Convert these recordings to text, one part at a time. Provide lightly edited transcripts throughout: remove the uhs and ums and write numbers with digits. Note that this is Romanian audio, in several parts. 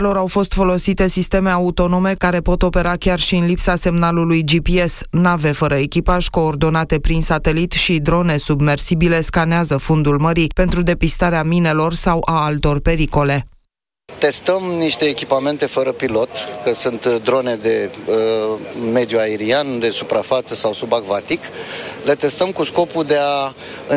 Lor au fost folosite sisteme autonome care pot opera chiar și în lipsa semnalului GPS. Nave fără echipaj coordonate prin satelit și drone submersibile scanează fundul mării pentru depistarea minelor sau a altor pericole. Testăm niște echipamente fără pilot, că sunt drone de mediu aerian, de suprafață sau subacvatic. Le testăm cu scopul de a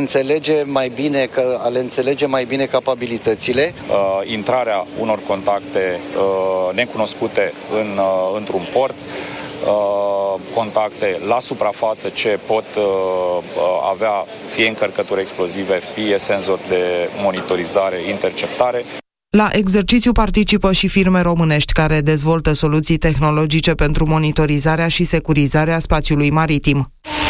le înțelege mai bine capabilitățile. Intrarea unor contacte necunoscute într-un port, contacte la suprafață ce pot avea fie încărcături explozive, fie senzori de monitorizare, interceptare. La exercițiu participă și firme românești care dezvoltă soluții tehnologice pentru monitorizarea și securizarea spațiului maritim.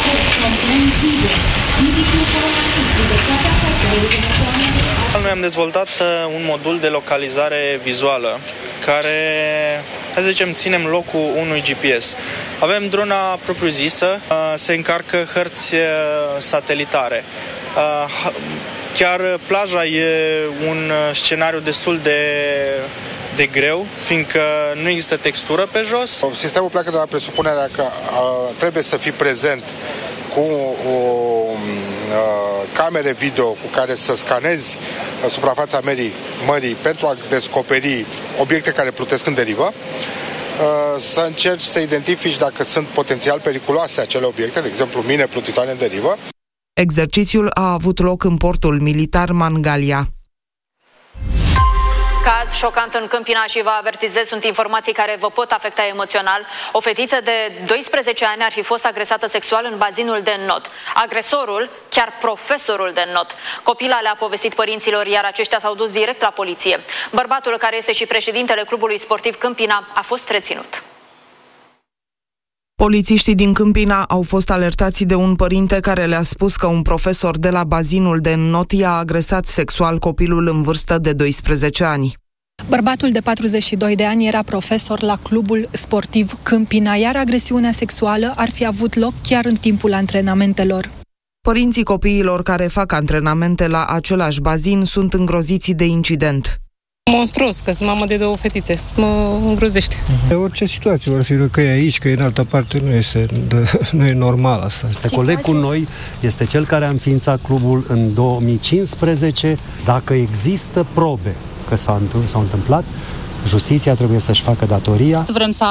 Noi am dezvoltat un modul de localizare vizuală care, hai să zicem, ținem locul unui GPS. Avem drona propriu-zisă, se încarcă hărți satelitare. Chiar plaja e un scenariu destul de greu, fiindcă nu există textură pe jos. Sistemul pleacă de la presupunerea că trebuie să fii prezent cu camere video cu care să scanezi suprafața mării pentru a descoperi obiecte care plutesc în derivă, să încerci să identifici dacă sunt potențial periculoase acele obiecte, de exemplu mine plutitoare în derivă. Exercițiul a avut loc în portul militar Mangalia. Caz șocant în Câmpina și vă avertizez, sunt informații care vă pot afecta emoțional. O fetiță de 12 ani ar fi fost agresată sexual în bazinul de not. Agresorul, chiar profesorul de not. Copila le-a povestit părinților, iar aceștia s-au dus direct la poliție. Bărbatul, care este și președintele clubului sportiv Câmpina, a fost reținut. Polițiștii din Câmpina au fost alertați de un părinte care le-a spus că un profesor de la bazinul de not i-a agresat sexual copilul în vârstă de 12 ani. Bărbatul de 42 de ani era profesor la clubul sportiv Câmpina, iar agresiunea sexuală ar fi avut loc chiar în timpul antrenamentelor. Părinții copiilor care fac antrenamente la același bazin sunt îngroziți de incident. Monstruos, că sunt mamă de 2 fetițe. Mă îngrozește. Orice situație, vor fi că e aici, că e în altă parte, nu e normal asta. Este coleg cu noi, este cel care a înființat clubul în 2015. Dacă există probe că s-au întâmplat, justiția trebuie să-și facă datoria. Vrem să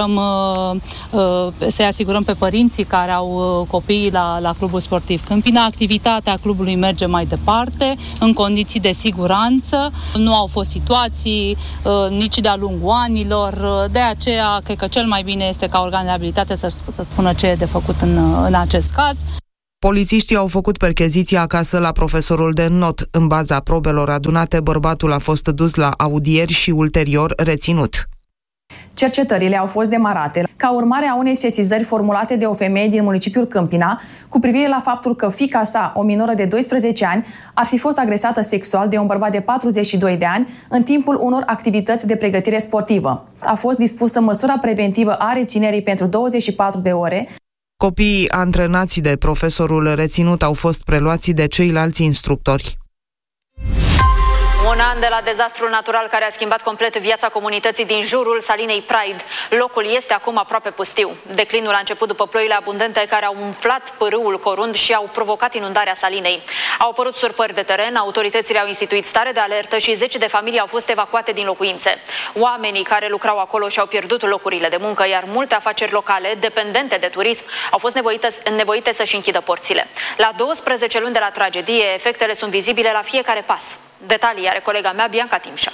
asigurăm pe părinții care au copiii la clubul sportiv Câmpina. Activitatea clubului merge mai departe, în condiții de siguranță. Nu au fost situații nici de-a lungul anilor. De aceea, cred că cel mai bine este ca organele abilitate să spună ce e de făcut în acest caz. Polițiștii au făcut percheziții acasă la profesorul de not. În baza probelor adunate, bărbatul a fost dus la audieri și ulterior reținut. Cercetările au fost demarate ca urmare a unei sesizări formulate de o femeie din municipiul Câmpina cu privire la faptul că fiica sa, o minoră de 12 ani, ar fi fost agresată sexual de un bărbat de 42 de ani în timpul unor activități de pregătire sportivă. A fost dispusă măsura preventivă a reținerii pentru 24 de ore. Copiii antrenați de profesorul reținut au fost preluați de ceilalți instructori. Un an de la dezastrul natural care a schimbat complet viața comunității din jurul salinei Pride. Locul este acum aproape pustiu. Declinul a început după ploile abundente care au umflat pârâul Corund și au provocat inundarea salinei. Au apărut surpări de teren, autoritățile au instituit stare de alertă și 10 de familii au fost evacuate din locuințe. Oamenii care lucrau acolo și-au pierdut locurile de muncă, iar multe afaceri locale, dependente de turism, au fost nevoite să-și închidă porțile. La 12 luni de la tragedie, efectele sunt vizibile la fiecare pas. Detalii are colega mea, Bianca Timșa.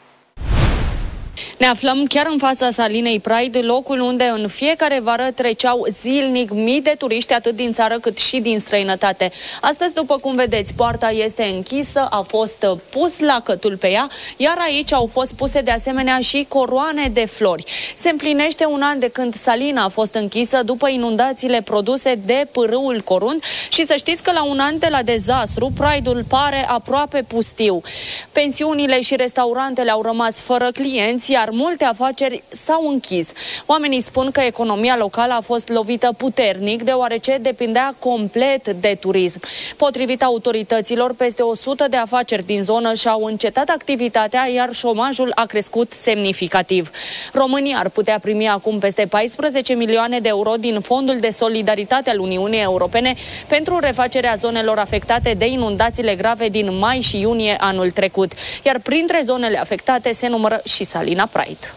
Ne aflăm chiar în fața salinei Pride, locul unde în fiecare vară treceau zilnic mii de turiști, atât din țară cât și din străinătate. Astăzi, după cum vedeți, poarta este închisă, a fost pus lacătul pe ea, iar aici au fost puse de asemenea și coroane de flori. Se împlinește un an de când salina a fost închisă după inundațiile produse de pârâul Corund și să știți că la un an de la dezastru, Pride-ul pare aproape pustiu. Pensiunile și restaurantele au rămas fără clienți, iar iar multe afaceri s-au închis. Oamenii spun că economia locală a fost lovită puternic, deoarece depindea complet de turism. Potrivit autorităților, peste 100 de afaceri din zonă și-au încetat activitatea, iar șomajul a crescut semnificativ. România ar putea primi acum peste 14 milioane de euro din Fondul de Solidaritate al Uniunii Europene pentru refacerea zonelor afectate de inundațiile grave din mai și iunie anul trecut. Iar printre zonele afectate se numără și Salina Pride.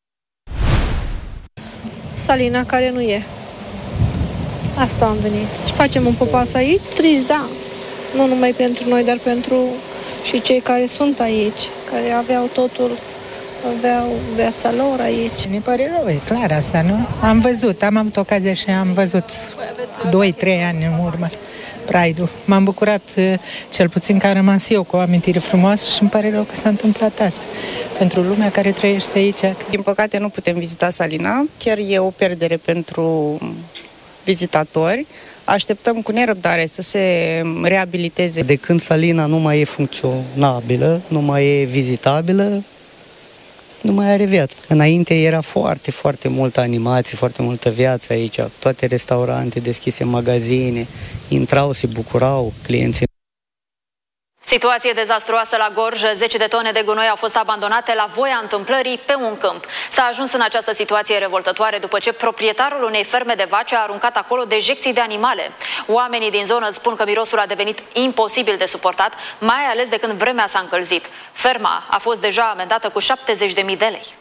Salina care nu e. Asta am venit. Și facem un popas aici. Trist, da. Nu numai pentru noi, dar pentru și cei care sunt aici, care aveau totul, aveau viața lor aici. Ne pare rău, e clar asta, nu? Am văzut, am avut ocazia și am văzut 2-3 ani în urmă Pride-ul. M-am bucurat, cel puțin că am rămas eu cu o amintire frumoasă și îmi pare rău că s-a întâmplat asta. Pentru lumea care trăiește aici. Din păcate nu putem vizita Salina, chiar e o pierdere pentru vizitatori. Așteptăm cu nerăbdare să se reabiliteze. De când Salina nu mai e funcționabilă, nu mai e vizitabilă, nu mai are viață. Înainte era foarte, foarte multă animație, foarte multă viață aici. Toate restaurante deschise, magazine, intrau, se bucurau clienții. Situație dezastruoasă la Gorj. 10 de tone de gunoi au fost abandonate la voia întâmplării pe un câmp. S-a ajuns în această situație revoltătoare după ce proprietarul unei ferme de vaci a aruncat acolo dejecții de animale. Oamenii din zonă spun că mirosul a devenit imposibil de suportat, mai ales de când vremea s-a încălzit. Ferma a fost deja amendată cu 70.000 de lei.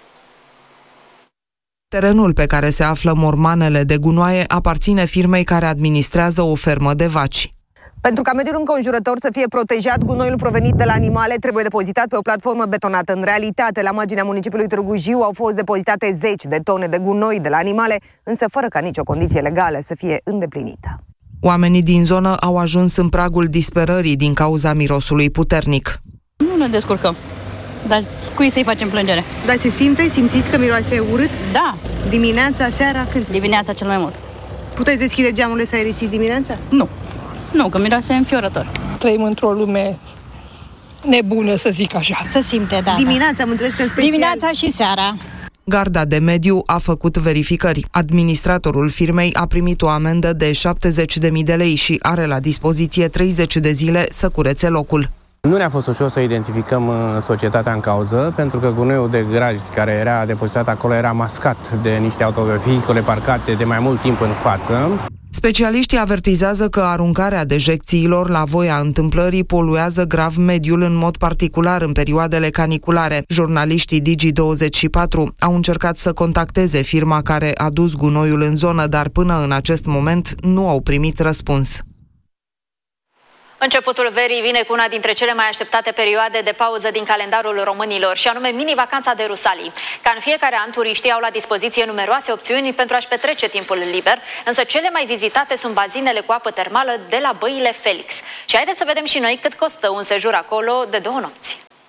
Terenul pe care se află mormanele de gunoaie aparține firmei care administrează o fermă de vaci. Pentru ca mediul înconjurător să fie protejat, gunoiul provenit de la animale trebuie depozitat pe o platformă betonată. În realitate, la marginea municipiului Târgu Jiu au fost depozitate 10 de tone de gunoi de la animale, însă fără ca nicio condiție legală să fie îndeplinită. Oamenii din zonă au ajuns în pragul disperării din cauza mirosului puternic. Nu ne descurcăm, dar cui să-i facem plângere? Dar simțiți că miroase urât? Da. Dimineața, seara, când? Dimineața cel mai mult. Puteți deschide geamurile să aerisiți dimineața? Nu, că miroase înfiorător. Trăim într-o lume nebună, să zic așa. Se simte, da. Dimineața, am înțeles că în special... Dimineața și seara. Garda de mediu a făcut verificări. Administratorul firmei a primit o amendă de 70.000 de lei și are la dispoziție 30 de zile să curețe locul. Nu ne-a fost ușor să identificăm societatea în cauză, pentru că gunoiul de grajd care era depozitat acolo era mascat de niște autovehicule parcate de mai mult timp în față. Specialiștii avertizează că aruncarea dejecțiilor la voia întâmplării poluează grav mediul, în mod particular în perioadele caniculare. Jurnaliștii Digi24 au încercat să contacteze firma care a dus gunoiul în zonă, dar până în acest moment nu au primit răspuns. Începutul verii vine cu una dintre cele mai așteptate perioade de pauză din calendarul românilor, și anume mini-vacanța de Rusalii. Ca în fiecare an, turiștii au la dispoziție numeroase opțiuni pentru a-și petrece timpul liber, însă cele mai vizitate sunt bazinele cu apă termală de la Băile Felix. Și haideți să vedem și noi cât costă un sejur acolo de 2 nopți.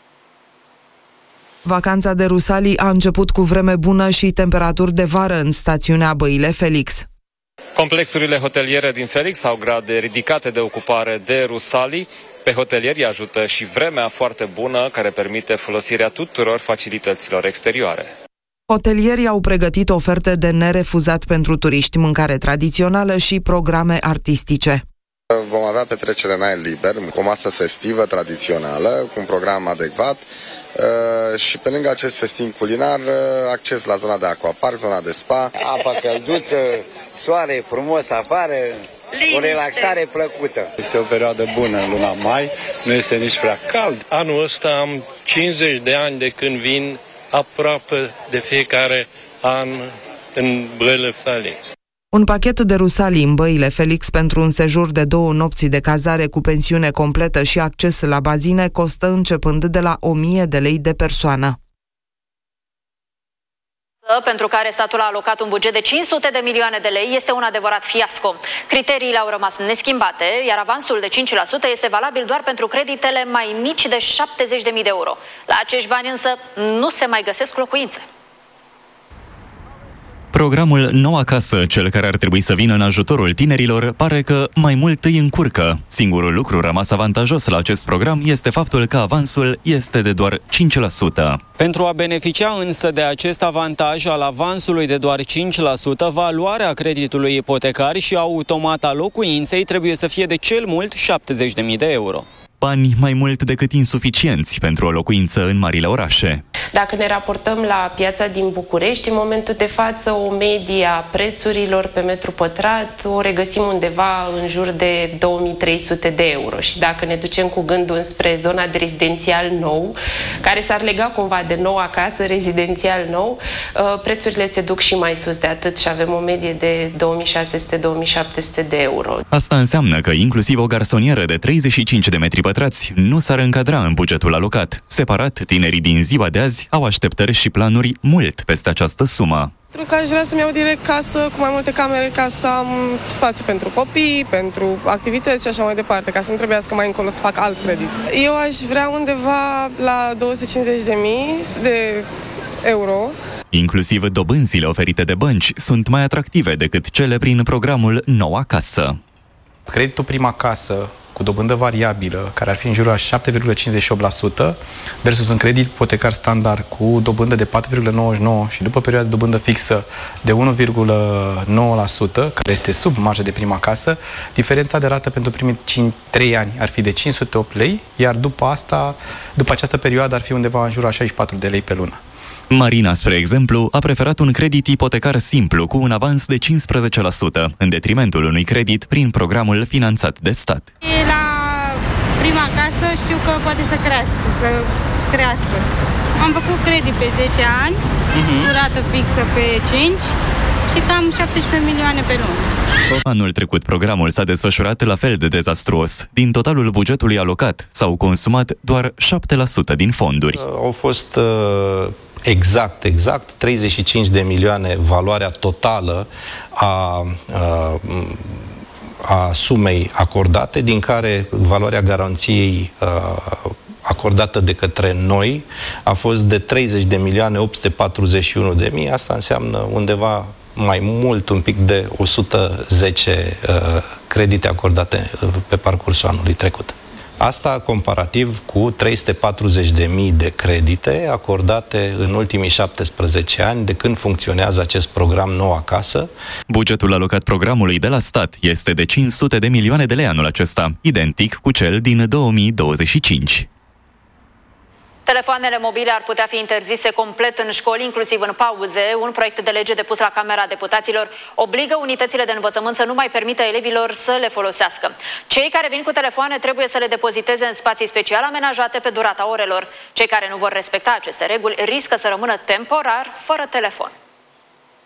Vacanța de Rusalii a început cu vreme bună și temperaturi de vară în stațiunea Băile Felix. Complexurile hoteliere din Felix au grade ridicate de ocupare de Rusalii. Pe hotelieri ajută și vremea foarte bună, care permite folosirea tuturor facilităților exterioare. Hotelierii au pregătit oferte de nerefuzat pentru turiști, mâncare tradițională și programe artistice. Vom avea petrecere în aer liber, cu o masă festivă tradițională, cu un program adecvat și pe lângă acest festin culinar, acces la zona de aquapark, zona de spa. Apa călduță, soare frumos afară, o relaxare plăcută. Este o perioadă bună în luna mai, nu este nici prea cald. Anul ăsta am 50 de ani de când vin aproape de fiecare an în Băile Felix. Un pachet de Rusalii în Băile Felix pentru un sejur de 2 nopți de cazare cu pensiune completă și acces la bazine costă începând de la 1.000 de lei de persoană. Pentru care statul a alocat un buget de 500 de milioane de lei este un adevărat fiasco. Criteriile au rămas neschimbate, iar avansul de 5% este valabil doar pentru creditele mai mici de 70.000 de euro. La acești bani însă nu se mai găsesc locuințe. Programul Noua Casă, cel care ar trebui să vină în ajutorul tinerilor, pare că mai mult îi încurcă. Singurul lucru rămas avantajos la acest program este faptul că avansul este de doar 5%. Pentru a beneficia însă de acest avantaj al avansului de doar 5%, valoarea creditului ipotecar și automat a locuinței trebuie să fie de cel mult 70.000 de euro. Bani mai mult decât insuficienți pentru o locuință în marile orașe. Dacă ne raportăm la piața din București, în momentul de față o medie a prețurilor pe metru pătrat o regăsim undeva în jur de 2300 de euro. Și dacă ne ducem cu gândul înspre zona de rezidențial nou, care s-ar lega cumva de Noua Casă, rezidențial nou, prețurile se duc și mai sus de atât și avem o medie de 2600-2700 de euro. Asta înseamnă că inclusiv o garsonieră de 35 de metri pătrați nu s-ar încadra în bugetul alocat. Separat, tinerii din ziua de azi au așteptări și planuri mult peste această sumă. Pentru că aș vrea să-mi iau direct casă cu mai multe camere ca să am spațiu pentru copii, pentru activități și așa mai departe, ca să nu trebuiască mai încolo să fac alt credit. Eu aș vrea undeva la 250.000 de euro. Inclusiv dobânzile oferite de bănci sunt mai atractive decât cele prin programul Noua Casă. Creditul prima casă cu dobândă variabilă, care ar fi în jurul a 7,58%, versus un credit ipotecar standard cu dobândă de 4,99% și după perioada de dobândă fixă de 1,9%, care este sub marja de prima casă, diferența de rată pentru primii 3 ani ar fi de 508 lei, iar după această perioadă ar fi undeva în jurul a 64 de lei pe lună. Marina, spre exemplu, a preferat un credit ipotecar simplu cu un avans de 15%, în detrimentul unui credit prin programul finanțat de stat. La prima casă știu că poate să crească. Am făcut credit pe 10 ani, durată fixă pe 5 și cam 17 milioane pe lună. Anul trecut programul s-a desfășurat la fel de dezastruos. Din totalul bugetului alocat s-au consumat doar 7% din fonduri. Au fost exact 35 de milioane valoarea totală a sumei acordate, din care valoarea garanției acordată de către noi a fost de 30.841.000. Asta înseamnă undeva mai mult, un pic de 110 credite acordate pe parcursul anului trecut. Asta comparativ cu 340.000 de credite acordate în ultimii 17 ani de când funcționează acest program Noua Casă. Bugetul alocat programului de la stat este de 500 de milioane de lei anul acesta, identic cu cel din 2025. Telefoanele mobile ar putea fi interzise complet în școli, inclusiv în pauze. Un proiect de lege depus la Camera Deputaților obligă unitățile de învățământ să nu mai permită elevilor să le folosească. Cei care vin cu telefoane trebuie să le depoziteze în spații special amenajate pe durata orelor. Cei care nu vor respecta aceste reguli riscă să rămână temporar fără telefon.